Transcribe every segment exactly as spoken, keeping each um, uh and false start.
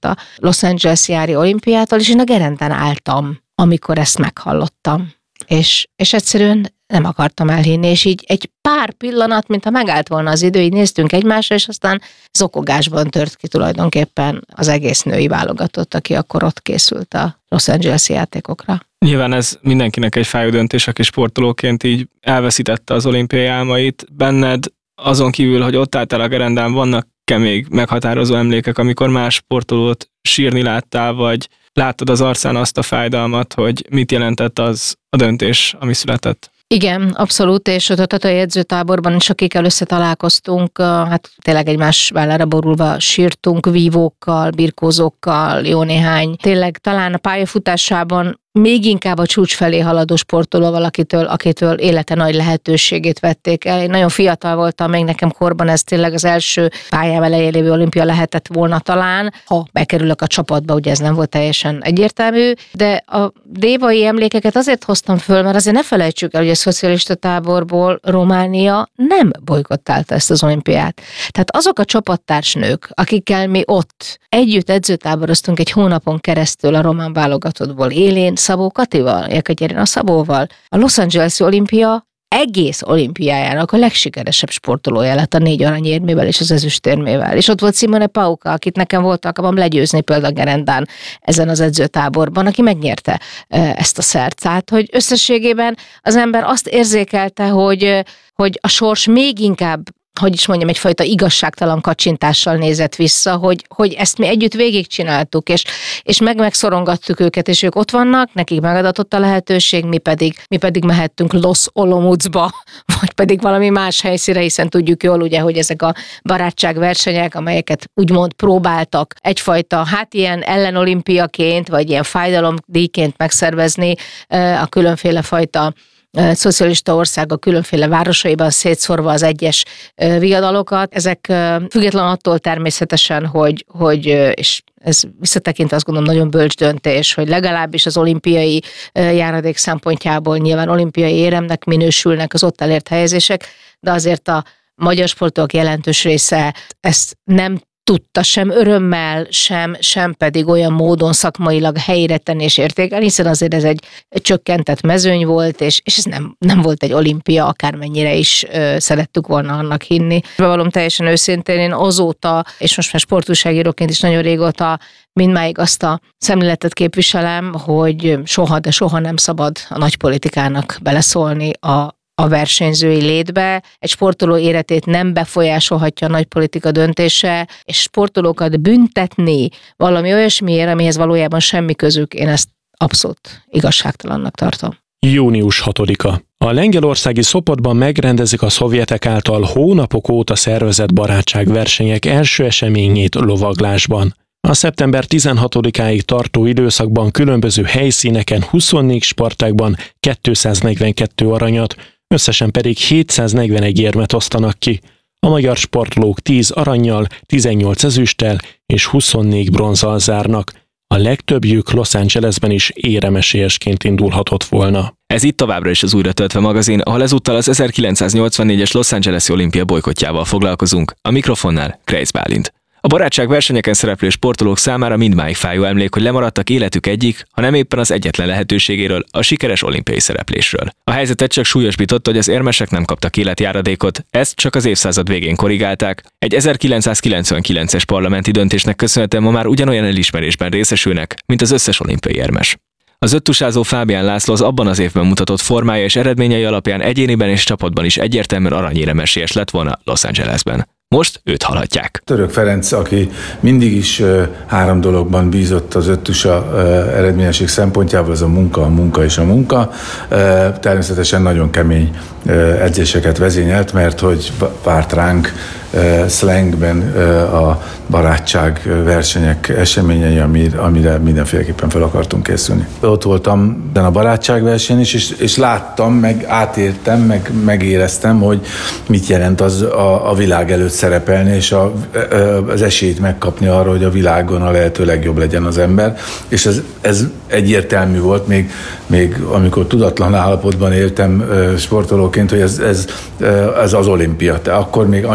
a Los Angeles-i olimpiától, és én a gerendán álltam, amikor ezt meghallottam. És, és egyszerűen nem akartam elhinni, és így egy pár pillanat, mintha megállt volna az idő, így néztünk egymásra, és aztán zokogásban tört ki tulajdonképpen az egész női válogatott, aki akkor ott készült a Los Angeles-i játékokra. Nyilván ez mindenkinek egy fájó döntés, aki sportolóként így elveszítette az olimpiai álmait. Benned azon kívül, hogy ott álltál a gerendán, vannak-e még meghatározó emlékek, amikor más sportolót sírni láttál, vagy láttad az arcán azt a fájdalmat, hogy mit jelentett az a döntés, ami született? Igen, abszolút, és ott a edzőtáborban is, akikkel összetalálkoztunk, hát tényleg egymás vállára borulva sírtunk, vívókkal, birkózókkal, jó néhány. Tényleg talán a pályafutásában még inkább a csúcs felé haladó sportolóval, akitől, akitől élete nagy lehetőségét vették el. Én nagyon fiatal voltam, még nekem korban ez tényleg az első pályám elején lévő olimpia lehetett volna talán, ha bekerülök a csapatba, ugye ez nem volt teljesen egyértelmű, de a dévai emlékeket azért hoztam föl, mert azért ne felejtsük el, hogy a szocialista táborból Románia nem bojkottálta ezt az olimpiát. Tehát azok a csapattársnők, akikkel mi ott együtt edzőtáboroztunk egy hónapon keresztül a román válogatottból, élén Szabó Katival, Jekaterina Szabóval, a Los Angeles-i olimpia egész olimpiájának a legsikeresebb sportolója lett a négy aranyérmével és az ezüstérmével. És ott volt Simone Pauka, akit nekem volt alkalmam legyőzni például gerendán ezen az edzőtáborban, aki megnyerte ezt a szert. Tehát, hogy összességében az ember azt érzékelte, hogy, hogy a sors még inkább, hogy is mondjam, egyfajta igazságtalan kacsintással nézett vissza, hogy, hogy ezt mi együtt végigcsináltuk, és, és meg megszorongattuk őket, és ők ott vannak, nekik megadatott a lehetőség, mi pedig, mi pedig mehettünk Los Olomoucba, vagy pedig valami más helyszínre, hiszen tudjuk jól, ugye, hogy ezek a barátságversenyek, amelyeket úgymond próbáltak egyfajta, hát ilyen ellenolimpiaként, vagy ilyen fájdalomdíjként megszervezni a különféle fajta szocialista országok különféle városaiban szétszórva az egyes viadalokat. Ezek független attól természetesen, hogy, hogy és ez visszatekint azt gondolom nagyon bölcs döntés, hogy legalábbis az olimpiai járadék szempontjából nyilván olimpiai éremnek minősülnek az ott elért helyezések, de azért a magyar sportok jelentős része ezt nem tudta sem örömmel, sem, sem pedig olyan módon szakmailag helyre tenni és értékelni, hiszen azért ez egy, egy csökkentett mezőny volt, és, és ez nem, nem volt egy olimpia, akármennyire is ö, szerettük volna annak hinni. Bevallom teljesen őszintén, én azóta, és most már sportújságíróként is nagyon régóta mindmáig azt a szemléletet képviselem, hogy soha, de soha nem szabad a nagypolitikának beleszólni a a versenyzői létbe. Egy sportoló életét nem befolyásolhatja a nagypolitika döntése, és sportolókat büntetni valami olyasmiért, amihez valójában semmi közük, én ezt abszolút igazságtalannak tartom. június hatodika. A lengyelországi Sopotban megrendezik a szovjetek által hónapok óta szervezett barátságversenyek első eseményét lovaglásban. A szeptember tizenhatodikáig tartó időszakban különböző helyszíneken huszonnégy sportágban kétszáznegyvenkettő aranyat, összesen pedig hétszáznegyvenegy érmet osztanak ki. A magyar sportolók tíz arannyal, tizennyolc ezüsttel és huszonnégy bronzzal zárnak. A legtöbbjük Los Angelesben is éremesélyesként indulhatott volna. Ez itt továbbra is az Újra töltve magazin, ahol ezúttal az ezerkilencszáznyolcvannégyes Los Angeles-i olimpia bojkottjával foglalkozunk. A mikrofonnál Krejc Bálint. A barátságversenyeken szereplő sportolók számára mindmáig fájó emlék, hogy lemaradtak életük egyik, ha nem éppen az egyetlen lehetőségéről, a sikeres olimpiai szereplésről. A helyzetet csak súlyosbította, hogy az érmesek nem kaptak életjáradékot, ezt csak az évszázad végén korrigálták. Egy ezerkilencszázkilencvenkilences parlamenti döntésnek köszönhetően ma már ugyanolyan elismerésben részesülnek, mint az összes olimpiai érmes. Az öttusázó Fábián László az abban az évben mutatott formája és eredményei alapján egyéniben és csapatban is egyértelműen aranyéremesélyes lett volna Los Angelesben. Most őt hallhatják. Török Ferenc, aki mindig is uh, három dologban bízott az öttusa uh, eredményesség szempontjából, az a munka, a munka és a munka. Uh, természetesen nagyon kemény uh, edzéseket vezényelt, mert hogy várt ránk uh, slangben uh, a barátság versenyek eseményei, amire mindenféleképpen fel akartunk készülni. Ott voltam a barátságverseny is, és, és láttam, meg átértem, meg megéreztem, hogy mit jelent az a, a világ előtt szerepelni, és a, az esélyt megkapni arra, hogy a világon a lehető legjobb legyen az ember. És ez, ez egyértelmű volt, még, még amikor tudatlan állapotban éltem sportolóként, hogy ez, ez, ez az olimpia. De akkor még annyira nem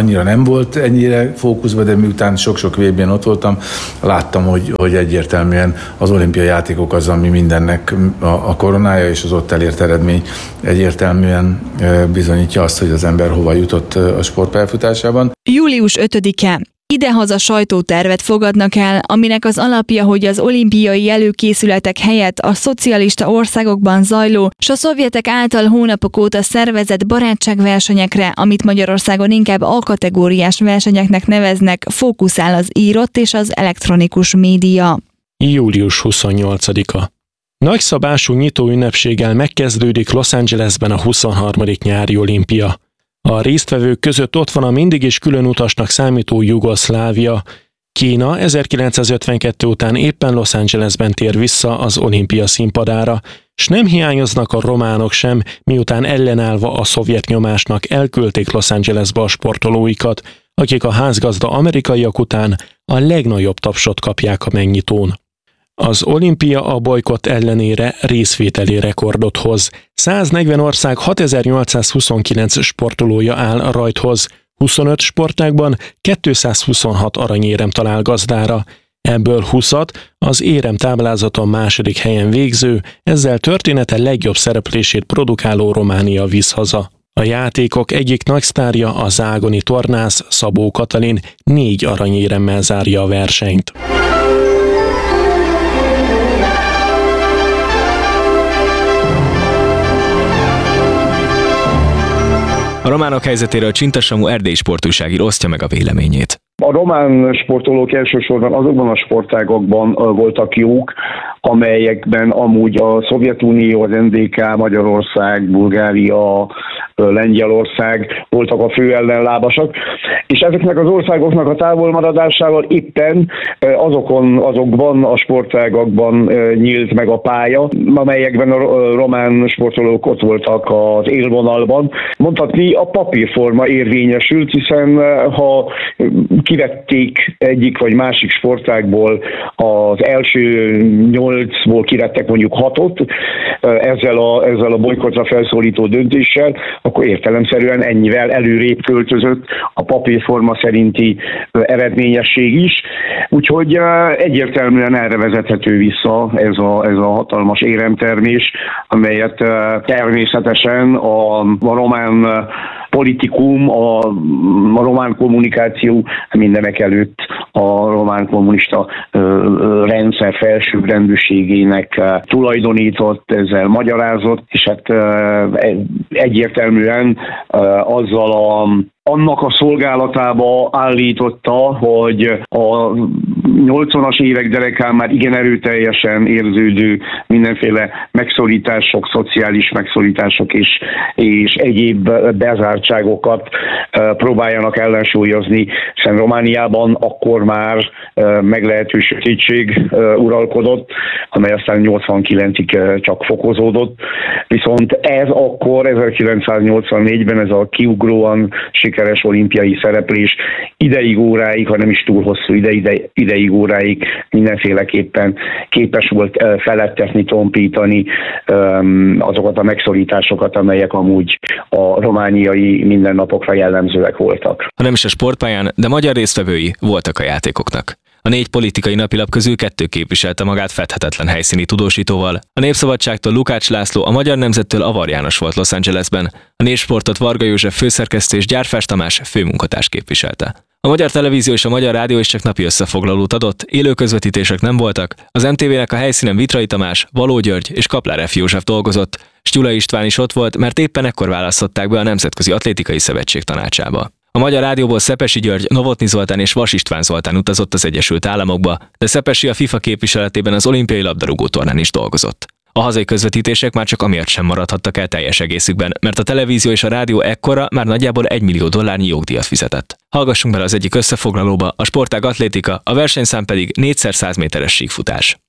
volt ennyire fókuszban, de miután sok-sok vé bén ott voltam, láttam, hogy, hogy egyértelműen az olimpiai játékok az, ami mindennek a, a koronája, és az ott elért eredmény egyértelműen bizonyítja azt, hogy az ember hova jutott a sportpályafutásában. július ötödike. Idehaza sajtótervet fogadnak el, aminek az alapja, hogy az olimpiai előkészületek helyett a szocialista országokban zajló, s a szovjetek által hónapok óta szervezett barátságversenyekre, amit Magyarországon inkább A-kategóriás versenyeknek neveznek, fókuszál az írott és az elektronikus média. július huszonnyolcadika. Nagyszabású nyitóünnepséggel megkezdődik Los Angelesben a huszonharmadik nyári olimpia. A résztvevők között ott van a mindig is külön utasnak számító Jugoszlávia. Kína ezerkilencszázötvenkettő után éppen Los Angelesben tér vissza az olimpia színpadára, s nem hiányoznak a románok sem, miután ellenállva a szovjet nyomásnak elküldték Los Angelesbe a sportolóikat, akik a házgazda amerikaiak után a legnagyobb tapsot kapják a megnyitón. Az olimpia a bojkott ellenére részvételi rekordot hoz. száznegyven ország hatezer-nyolcszázhuszonkilenc sportolója áll a rajthoz, huszonöt sportágban kétszázhuszonhat aranyérem talál gazdára. Ebből húszat az érem táblázaton második helyen végző, ezzel története legjobb szereplését produkáló Románia visz haza. A játékok egyik nagy sztárja, a zágoni tornász Szabó Katalin négy aranyéremmel zárja a versenyt. A románok helyzetéről Csinta Samu erdélyi sportújságíró osztja meg a véleményét. A román sportolók elsősorban azokban a sportágokban voltak jók, amelyekben amúgy a Szovjetunió, az en dé ká, Magyarország, Bulgária, Lengyelország voltak a fő ellenlábasak, és ezeknek az országoknak a távolmaradásával éppen azokon, azokban a sportágakban nyílt meg a pálya, amelyekben a román sportolók ott voltak az élvonalban. Mondhatni, a papírforma érvényesült, hiszen ha kivették egyik vagy másik sportágból az első nyolcból kivettek mondjuk hatot ezzel a, ezzel a bolykottra felszólító döntéssel, akkor értelemszerűen ennyivel előrébb költözött a papírforma szerinti eredményesség is. Úgyhogy egyértelműen erre vezethető vissza ez a, ez a hatalmas éremtermés, amelyet természetesen a, a román politikum, a, a román kommunikáció mindenek előtt a román kommunista ö, ö, rendszer felsőbbrendűségének tulajdonított, ezzel magyarázott, és hát ö, egyértelműen ö, azzal a annak a szolgálatába állította, hogy a nyolcvanas évek derekán már igen erőteljesen érződő mindenféle megszorítások, szociális megszorítások és, és egyéb bezártságokat próbáljanak ellensúlyozni, hiszen Romániában akkor már meglehető sötétség uralkodott, amely aztán nyolcvankilencig csak fokozódott. Viszont ez akkor, ezerkilencszáznyolcvannégyben ez a kiugróan sikeres olimpiai szereplés ideig óráig, ha nem is túl hosszú ide, ide, ideig óráig mindenféleképpen képes volt felettetni, tompítani azokat a megszorításokat, amelyek amúgy a romániai mindennapokra jellemzőek voltak. Ha nem is a sportpályán, de magyar résztvevői voltak a játékoknak. A négy politikai napilap közül kettő képviselte magát fedhetetlen helyszíni tudósítóval. A Népszabadságtól Lukács László, a Magyar Nemzettől Avar János volt Los Angelesben, a Népsportot Varga József főszerkesztő és Gyárfás Tamás főmunkatárs képviselte. A Magyar Televízió és a Magyar Rádió is csak napi összefoglalót adott, élő közvetítések nem voltak, az em té vének a helyszínen Vitrai Tamás, Való György és Kaplár F. József dolgozott, s Gyula István is ott volt, mert éppen ekkor választották be a Nemzetközi Atlétikai Szövetség tanácsába. A Magyar Rádióból Szepesi György, Novotny Zoltán és Vas István Zoltán utazott az Egyesült Államokba, de Szepesi a FIFA képviseletében az olimpiai labdarúgó tornán is dolgozott. A hazai közvetítések már csak amiatt sem maradhattak el teljes egészükben, mert a televízió és a rádió ekkora már nagyjából egy millió dollárnyi jogdíjat fizetett. Hallgassunk bele az egyik összefoglalóba, a sportág atlétika, a versenyszám pedig négyszer száz méteres síkfutás. Four,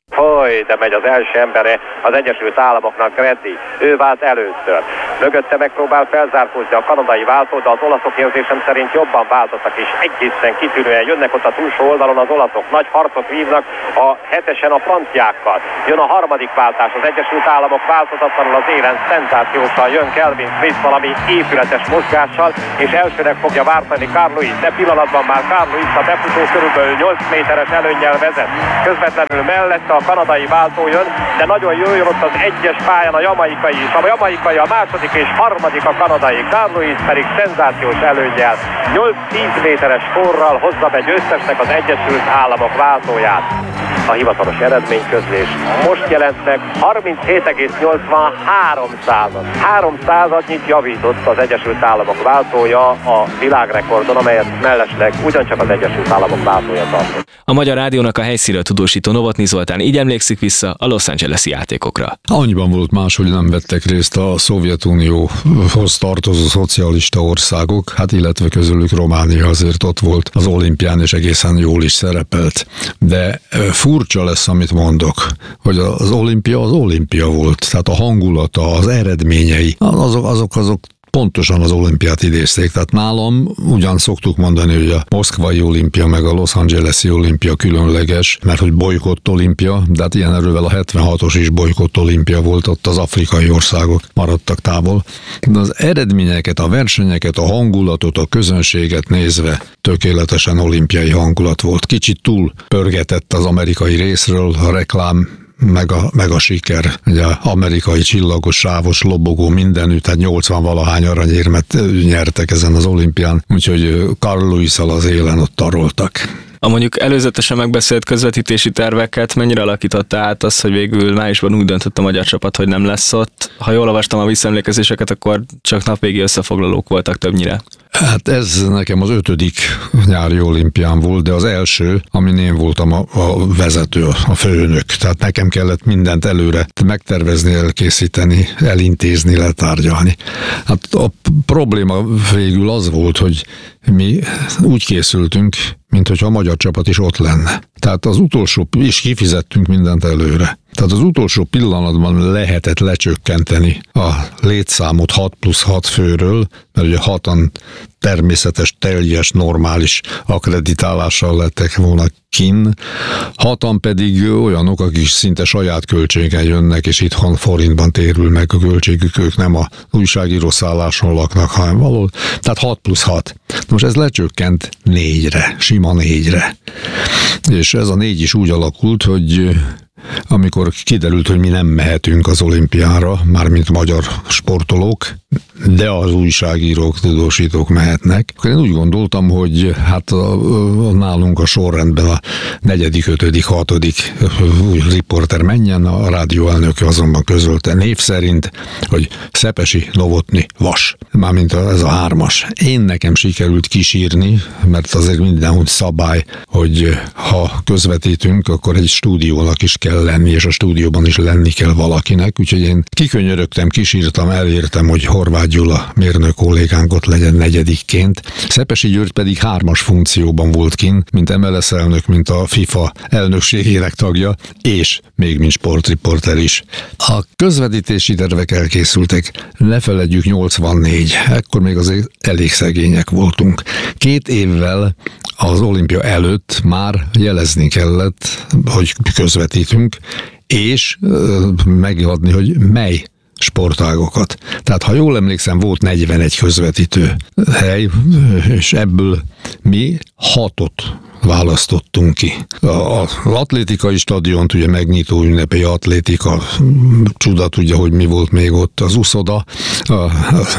Oly, de megy az első embere az Egyesült Államoknak, Greddy. Ő vált először. Mögötte megpróbál felzárkózni a kanadai váltó, de az olaszok érzésem szerint jobban váltottak, és egészen kitűnően jönnek ott a túlsó oldalon az olaszok. Nagy harcot vívnak a hetesen a franciákkal. Jön a harmadik váltás, az Egyesült Államok változatlanul az élen, szenzációkkal jön Kelvin Smith valami épületes mozgással, és elsőnek fogja váltani Carl Lewis, de pillanatban már Carl Lewis a befutó körülbelül nyolc méteres előnnyel vezet. Közvetlenül mellette a kanadai váltó jön, de nagyon jól jön ott az egyes pályán a jamaikai is. A jamaikai a második és harmadik a kanadai, Carl Lewis pedig szenzációs előnnyel nyolc-tíz méteres forral hozza be győztesnek az Egyesült Államok váltóját. A hivatalos eredményközlés most jelent meg harminchét egész nyolcvanhárom század. három századnyit javított az Egyesült Államok váltója a világrekordon, amelyet mellesleg ugyancsak az Egyesült Államok váltója tartott. A Magyar Rádiónak a helyszínről tudósító Novotny Zoltán így emlékszik vissza a Los Angeles-i játékokra. Annyiban volt más, hogy nem vettek részt a Szovjetunióhoz tartozó szocialista országok, hát illetve közülük Románia azért ott volt az olimpián, és egészen jól is szerepelt. De furcsa lesz, amit mondok, hogy az olimpia az olimpia volt, tehát a hangulata, az eredményei, azok, azok, azok pontosan az olimpiát idézték. Tehát nálam ugyan szoktuk mondani, hogy a moszkvai olimpia meg a Los Angeles-i olimpia különleges, mert hogy bolykott olimpia, de hát ilyen erővel a hetvenhatos is bolykott olimpia volt, ott az afrikai országok maradtak távol. De az eredményeket, a versenyeket, a hangulatot, a közönséget nézve tökéletesen olimpiai hangulat volt. Kicsit túl pörgetett az amerikai részről, a reklám, meg a, meg a siker. Ugye amerikai csillagos, sávos, lobogó mindenütt, tehát nyolcvan-valahány aranyérmet nyertek ezen az olimpián, úgyhogy Carl Lewis-szal az élen ott taroltak. A mondjuk előzetesen megbeszélt közvetítési terveket mennyire alakította át az, hogy végül májusban úgy döntött a magyar csapat, hogy nem lesz ott? Ha jól olvastam a visszaemlékezéseket, akkor csak napvégi összefoglalók voltak többnyire. Hát ez nekem az ötödik nyári olimpián volt, de az első, amin én voltam a, a vezető, a főnök. Tehát nekem kellett mindent előre megtervezni, elkészíteni, elintézni, letárgyalni. Hát a probléma végül az volt, hogy mi úgy készültünk, mint hogyha a magyar csapat is ott lenne. Tehát az utolsó, és kifizettünk mindent előre. Tehát az utolsó pillanatban lehetett lecsökkenteni a létszámot hat plusz hat főről, mert ugye hatan természetes, teljes, normális akkreditálással lettek volna kin, hatan pedig olyanok, akik szinte saját költségen jönnek, és itthon forintban térül meg a költségük, ők nem a újságíró szálláson laknak, hanem valahol. Tehát hat plusz hat. Most ez lecsökkent négyre, sima négyre. És ez a négy is úgy alakult, hogy amikor kiderült, hogy mi nem mehetünk az olimpiára, mármint magyar sportolók, de az újságírók, tudósítók mehetnek, akkor én úgy gondoltam, hogy hát a, a, nálunk a sorrendben a negyedik, ötödik, hatodik riporter menjen, a rádióelnöke azonban közölte név szerint, hogy Szepesi, Novotny, Vas. Mármint ez a hármas. Én nekem sikerült kisírni, mert azért mindenhogy szabály, hogy ha közvetítünk, akkor egy stúdiónak is kell lenni, és a stúdióban is lenni kell valakinek, úgyhogy én kikönyörögtem, kisírtam, elértem, hogy Horváth Gyula mérnök kollégánk ott legyen negyedikként. Szepesi György pedig hármas funkcióban volt kint, mint em el es elnök, mint a FIFA elnökségének tagja, és még mint sportriporter is. A közvetítési tervek elkészültek, ne feledjük nyolcvannégy, ekkor még azért elég szegények voltunk. Két évvel az olimpia előtt már jelezni kellett, hogy közvetítünk, és megadni, hogy mely sportágokat. Tehát ha jól emlékszem, volt negyvenegy közvetítő hely, és ebből mi hatot választottunk ki. Az atlétikai stadiont, ugye megnyitó ünnepei atlétika, csuda tudja, hogy mi volt még ott, az úszoda, a, a,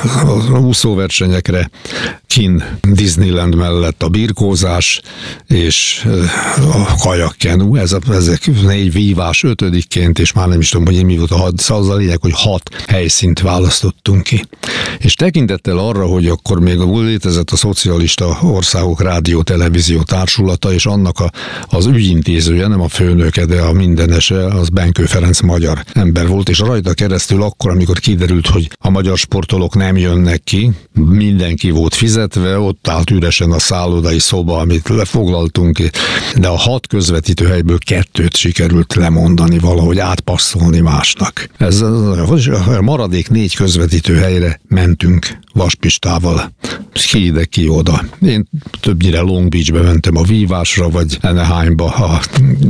a úszóversenyekre, kin Disneyland mellett a birkózás és a kajakkenu, ez a, ezek négy vívás ötödikként, és már nem is tudom, hogy mi volt a hat, szóval az a lényeg, hogy hat helyszínt választottunk ki. És tekintettel arra, hogy akkor még létezett a Szocialista Országok Rádió Televízió Társulat, társulata, és annak a, az ügyintézője, nem a főnöke, de a mindenese, az Benkő Ferenc magyar ember volt, és rajta keresztül akkor, amikor kiderült, hogy a magyar sportolók nem jönnek ki, mindenki volt fizetve, ott állt üresen a szállodai szoba, amit lefoglaltunk, de a hat közvetítő helyből kettőt sikerült lemondani, valahogy átpasszolni másnak. Ez a maradék négy közvetítő helyre mentünk Vaspistával. Ki ide, ki oda. Én többnyire Long Beachbe mentem a vívásra, vagy Anaheimba a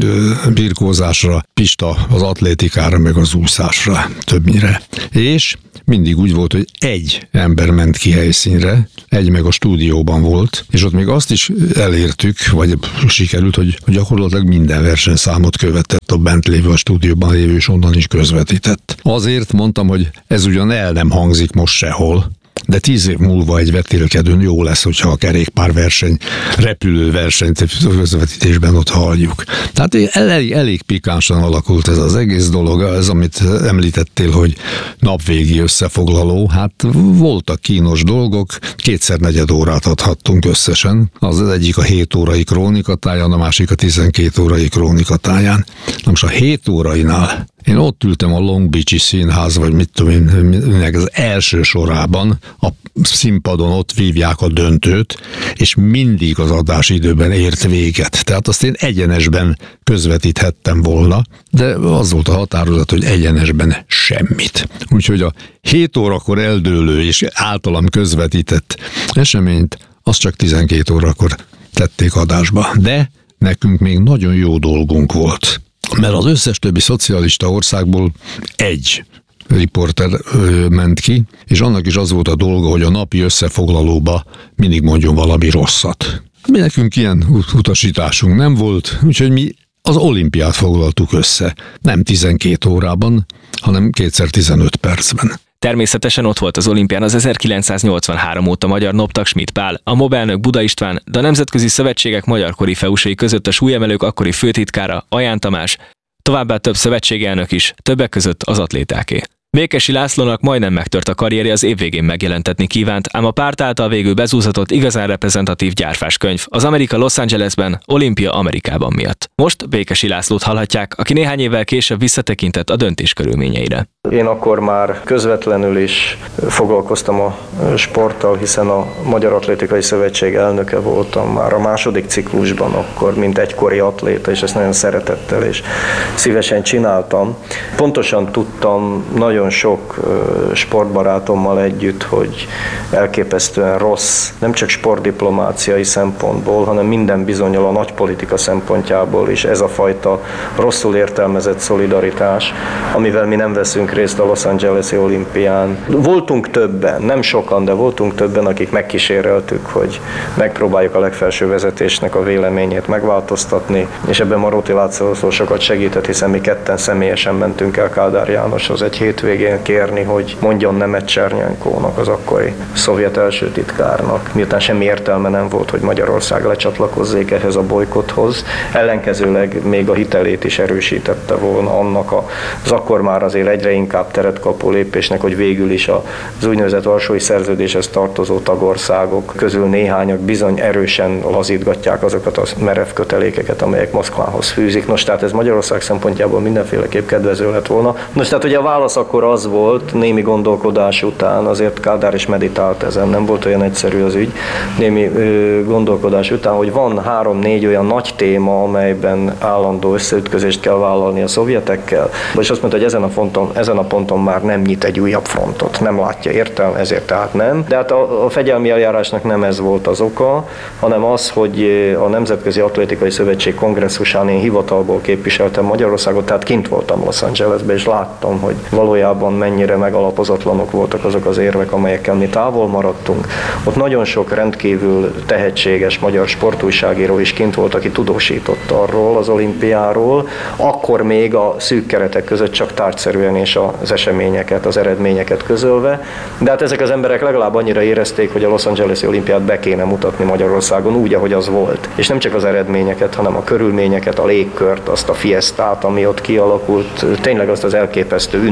birkózásra, Pista az atlétikára, meg az úszásra többnyire. És mindig úgy volt, hogy egy ember ment ki helyszínre, egy meg a stúdióban volt, és ott még azt is elértük, vagy sikerült, hogy gyakorlatilag minden versenyszámot követett a bent lévő a stúdióban lévő, és onnan is közvetített. Azért mondtam, hogy ez ugyan el nem hangzik most sehol, de tíz év múlva egy vetélkedőn jó lesz, hogyha a kerékpárverseny, repülőversenyt közvetítésben ott halljuk. Tehát elég, elég pikánsan alakult ez az egész dolog, ez amit említettél, hogy napvégi összefoglaló, hát voltak kínos dolgok, kétszer negyed órát adhattunk összesen, az egyik a hét órai krónikatáján, a másik a tizenkét órai krónikatáján. Na most a hét órainál én ott ültem a Long Beach-i színház, vagy mit tudom én, meg az első sorában, a színpadon ott vívják a döntőt, és mindig az adás időben ért véget. Tehát azt én egyenesben közvetíthettem volna, de az volt a határozat, hogy egyenesben semmit. Úgyhogy a hét órakor eldőlő és általam közvetített eseményt, az csak tizenkét órakor tették adásba. De nekünk még nagyon jó dolgunk volt. Mert az összes többi szocialista országból egy riporter ö, ment ki, és annak is az volt a dolga, hogy a napi összefoglalóba mindig mondjon valami rosszat. Mi nekünk ilyen utasításunk nem volt, úgyhogy mi az olimpiát foglaltuk össze. Nem tizenkét órában, hanem kétszer tizenöt percben. Természetesen ott volt az olimpián az ezerkilencszáznyolcvanhárom óta magyar Noptak Schmidt Pál, a MOB elnök Buda István, de a nemzetközi szövetségek magyar korifeusai között a súlyemelők akkori főtitkára Aján Tamás, továbbá több szövetségelnök is, többek között az atlétáké. Békesi Lászlónak majdnem megtört a karrierje, az év végén megjelentetni kívánt, ám a párt által végül bezúzatott igazán reprezentatív gyárfás könyv, az Amerika Los Angelesben, Olimpia Amerikában miatt. Most Békesi Lászlót hallhatják, aki néhány évvel később visszatekintett a döntés körülményeire. Én akkor már közvetlenül is foglalkoztam a sporttal, hiszen a Magyar Atlétikai Szövetség elnöke voltam már a második ciklusban, akkor mint egykori atléta, és ezt nagyon szeretettel és szívesen csináltam. Pontosan tudtam nagyon sok sportbarátommal együtt, hogy elképesztően rossz, nem csak sportdiplomáciai szempontból, hanem minden bizonnyal a nagypolitika szempontjából is ez a fajta rosszul értelmezett szolidaritás, amivel mi nem veszünk részt a Los Angeles-i olimpián. Voltunk többen, nem sokan, de voltunk többen, akik megkíséreltük, hogy megpróbáljuk a legfelső vezetésnek a véleményét megváltoztatni, és ebben Maróti László sokat segített, hiszen mi ketten személyesen mentünk el Kádár Jánoshoz egy hétvégén kérni, hogy mondjon nemet Csernyenkónak, az akkori szovjet első titkárnak, miután semmi értelme nem volt, hogy Magyarország lecsatlakozzék ehhez a bolykothoz. Ellenkezőleg még a hitelét is erősítette volna annak az akkor már azért egyre inkább teret kapó lépésnek, hogy végül is az úgynevezett Varsói Szerződéshez tartozó tagországok közül néhányak bizony erősen lazítgatják azokat a merev kötelékeket, amelyek Moszkvához fűzik. Nos, tehát ez Magyarország szempontjából mindenféleképp kedvező lett volna. Nos, tehát ugye a válasz akkor az volt, némi gondolkodás után, azért Kádár is meditált ezen, nem volt olyan egyszerű az ügy, némi ö, gondolkodás után, hogy van három-négy olyan nagy téma, amelyben állandó összeütközést kell vállalni a szovjetekkel, és azt mondta, hogy ezen a ponton, ezen a ponton már nem nyit egy újabb frontot, nem látja értelme, ezért tehát nem. De hát a, a fegyelmi eljárásnak nem ez volt az oka, hanem az, hogy a Nemzetközi Atlétikai Szövetség kongresszusán én hivatalból képviseltem Magyarországot, tehát kint voltam Los Angelesben, és láttam, hogy valójában mennyire megalapozatlanok voltak azok az érvek, amelyekkel mi távol maradtunk. Ott nagyon sok rendkívül tehetséges magyar sportújságíró is kint volt, aki tudósított arról az olimpiáról, akkor még a szűk keretek között csak tárgyszerűen és az eseményeket, az eredményeket közölve, de hát ezek az emberek legalább annyira érezték, hogy a Los Angeles-i olimpiát be kéne mutatni Magyarországon úgy, ahogy az volt. És nem csak az eredményeket, hanem a körülményeket, a légkört, azt a fiesztát, ami ott kialakult, tényleg azt az elképesztő ünnepet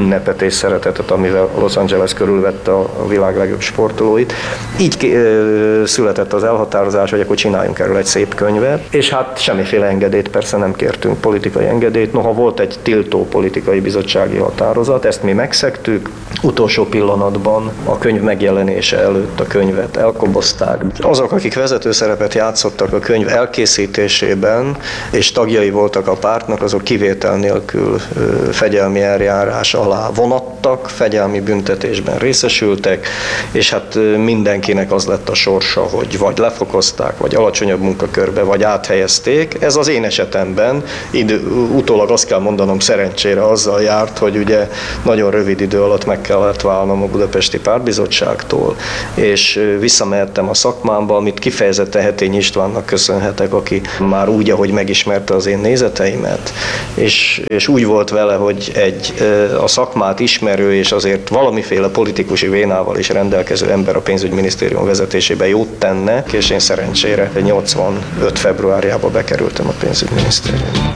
és szeretetet, amivel Los Angeles körülvette a világ legjobb sportolóit. Így ö, született az elhatározás, hogy akkor csináljunk erről egy szép könyvet, és hát semmiféle engedélyt persze nem kértünk, politikai engedélyt, noha volt egy tiltó politikai bizottsági határozat, ezt mi megszegtük, utolsó pillanatban a könyv megjelenése előtt a könyvet elkobozták. Azok, akik vezető szerepet játszottak a könyv elkészítésében, és tagjai voltak a pártnak, azok kivétel nélkül fegyelmi eljárás alá vonattak, fegyelmi büntetésben részesültek, és hát mindenkinek az lett a sorsa, hogy vagy lefokozták, vagy alacsonyabb munkakörbe, vagy áthelyezték. Ez az én esetemben, idő, utólag azt kell mondanom, szerencsére azzal járt, hogy ugye nagyon rövid idő alatt meg kellett válnom a Budapesti Pártbizottságtól, és visszamehettem a szakmámba, amit kifejezetten Hetény Istvánnak köszönhetek, aki már úgy, ahogy megismerte az én nézeteimet, és, és úgy volt vele, hogy egy a szakmát ismerő és azért valamiféle politikusi vénával is rendelkező ember a pénzügyminisztérium vezetésében jót tenne, és én szerencsére nyolcvanöt februárjában bekerültem a pénzügyminisztériumba.